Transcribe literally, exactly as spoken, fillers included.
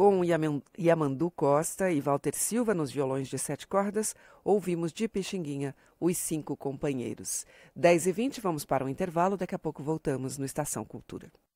Com Yaman- Yamandu Costa e Walter Silva nos violões de sete cordas, ouvimos de Pixinguinha Os Cinco Companheiros. dez e vinte, vamos para o intervalo, daqui a pouco voltamos no Estação Cultura.